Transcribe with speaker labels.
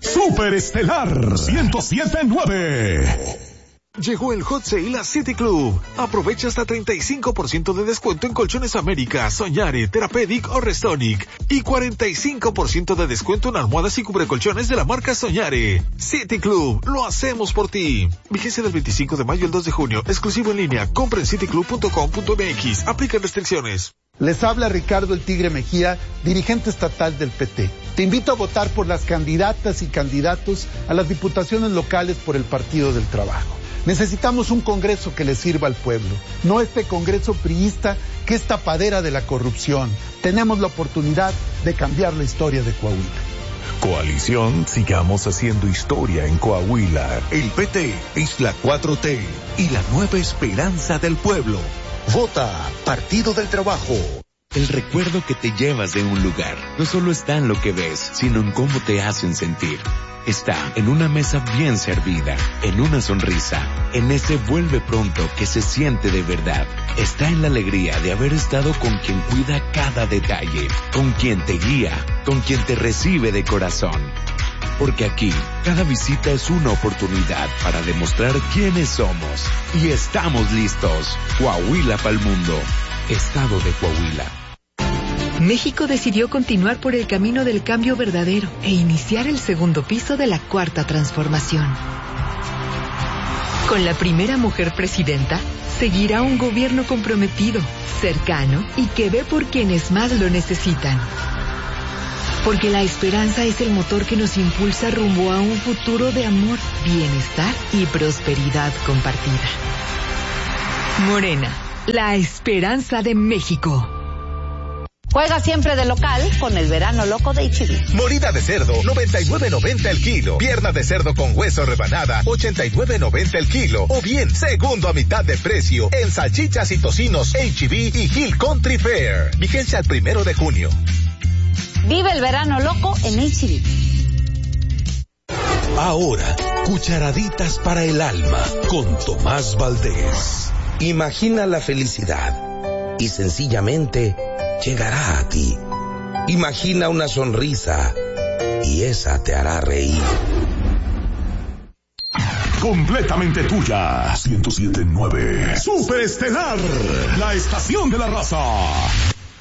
Speaker 1: Super Estelar 107.9.
Speaker 2: Llegó el Hot Sale a City Club. Aprovecha hasta 35% de descuento en Colchones América, Soñare, Therapeutic o Restonic. Y 45% de descuento en almohadas y cubrecolchones de la marca Soñare. City Club, lo hacemos por ti. Vigencia del 25 de mayo al 2 de junio. Exclusivo en línea. Compra en cityclub.com.mx. Aplican restricciones.
Speaker 3: Les habla Ricardo El Tigre Mejía, dirigente estatal del PT. Te invito a votar por las candidatas y candidatos a las diputaciones locales por el Partido del Trabajo. Necesitamos un Congreso que le sirva al pueblo, no este Congreso priista que es tapadera de la corrupción. Tenemos la oportunidad de cambiar la historia de Coahuila.
Speaker 4: Coalición, sigamos haciendo historia en Coahuila. El PT es la 4T y la nueva esperanza del pueblo. Vota Partido del Trabajo.
Speaker 5: El recuerdo que te llevas de un lugar no solo está en lo que ves, sino en cómo te hacen sentir. Está en una mesa bien servida, en una sonrisa, en ese vuelve pronto que se siente de verdad. Está en la alegría de haber estado con quien cuida cada detalle, con quien te guía, con quien te recibe de corazón. Porque aquí, cada visita es una oportunidad para demostrar quiénes somos. Y estamos listos. Coahuila pa'l mundo. Estado de Coahuila.
Speaker 6: México decidió continuar por el camino del cambio verdadero e iniciar el segundo piso de la Cuarta Transformación. Con la primera mujer presidenta, seguirá un gobierno comprometido, cercano y que ve por quienes más lo necesitan. Porque la esperanza es el motor que nos impulsa rumbo a un futuro de amor, bienestar y prosperidad compartida. Morena, la esperanza de México.
Speaker 7: Juega siempre de local con el verano loco de H-E-B.
Speaker 8: Morida de cerdo, 99.90 el kilo. Pierna de cerdo con hueso rebanada, 89.90 el kilo. O bien, segundo a mitad de precio en salchichas y tocinos H-E-B y Hill Country Fair. Vigencia al 1 de junio.
Speaker 7: Vive el verano loco en H-E-B.
Speaker 4: Ahora, cucharaditas para el alma con Tomás Valdés.
Speaker 9: Imagina la felicidad y sencillamente llegará a ti. Imagina una sonrisa y esa te hará reír.
Speaker 1: Completamente tuya. 107.9. Super Estelar, la estación de la raza.